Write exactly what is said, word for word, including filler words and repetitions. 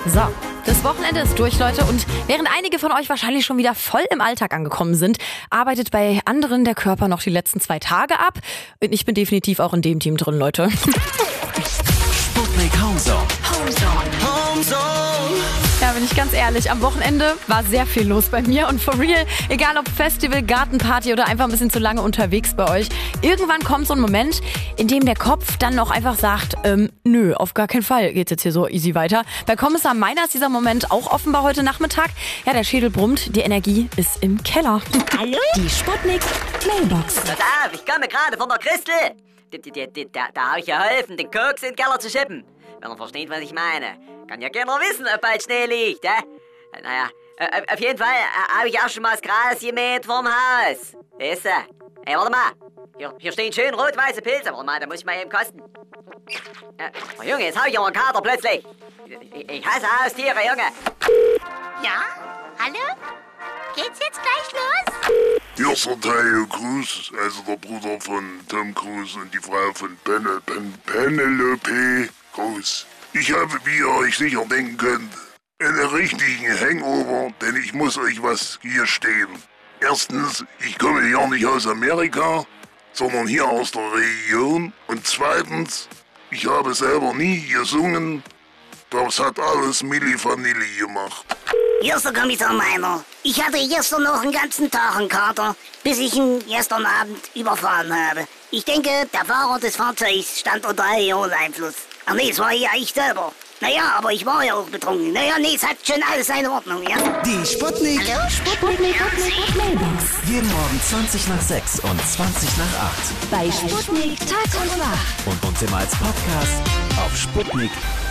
So, das Wochenende ist durch, Leute. Und während einige von euch wahrscheinlich schon wieder voll im Alltag angekommen sind, arbeitet bei anderen der Körper noch die letzten zwei Tage ab. Und ich bin definitiv auch in dem Team drin, Leute. Sputnik Homezone. Homezone. Homezone. Ja, bin ich ganz ehrlich, am Wochenende war sehr viel los bei mir und for real, egal ob Festival, Gartenparty oder einfach ein bisschen zu lange unterwegs bei euch, irgendwann kommt so ein Moment, in dem der Kopf dann auch einfach sagt, ähm, nö, auf gar keinen Fall geht's jetzt hier so easy weiter. Bei Kommissar Meiner ist dieser Moment auch offenbar heute Nachmittag. Ja, der Schädel brummt, die Energie ist im Keller. Hallo? Die Sputnik Mailbox. Pass auf, ich komme gerade von der Christel. Die, die, die, die, da da habe ich geholfen, den Koks in den Keller zu schippen. Wenn ihr versteht, was ich meine. Kann ja keiner wissen, ob bald Schnee liegt, hä? Naja, äh, auf jeden Fall äh, habe ich auch schon mal das Gras gemäht vorm Haus. Weißt du? Ey, warte mal. Hier, hier stehen schön rot-weiße Pilze. Warte mal, da muss ich mal eben kosten. Äh, oh, Junge, jetzt habe ich aber einen Kater plötzlich. Ich, ich hasse Haustiere, Junge. Ja? Hallo? Geht's jetzt gleich los? Hier ist der Tayo Cruz, also der Bruder von Tom Cruise und die Frau von Pen Pen Penelope Cruz. Ich habe, wie ihr euch sicher denken könnt, einen richtigen Hangover, denn ich muss euch was hier stehen. Erstens, ich komme ja nicht aus Amerika, sondern hier aus der Region. Und zweitens, ich habe selber nie gesungen, das hat alles Milli Vanilli gemacht. Hier ist der Kommissar Meiner. Ich hatte gestern noch einen ganzen Tag einen Kater, bis ich ihn gestern Abend überfahren habe. Ich denke, der Fahrer des Fahrzeugs stand unter Alkoholeinfluss. Ach nee, es war ja ich selber. Naja, aber ich war ja auch betrunken. Naja, nee, es hat schon alles seine Ordnung, ja? Die Sputnik. Hallo, Sputnik. Mailbox. Jeden Morgen zwanzig nach sechs und zwanzig nach acht. Bei Sputnik Tag und Nacht. Und uns immer als Podcast auf sputnik punkt